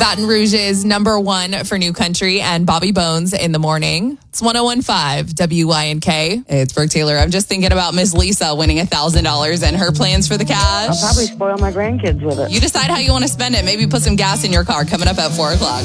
Baton Rouge's number one for New Country and Bobby Bones in the morning. It's 101.5 WYNK. It's Brooke Taylor. I'm just thinking about Miss Lisa winning $1,000 and her plans for the cash. I'll probably spoil my grandkids with it. You decide how you want to spend it. Maybe put some gas in your car coming up at 4 o'clock.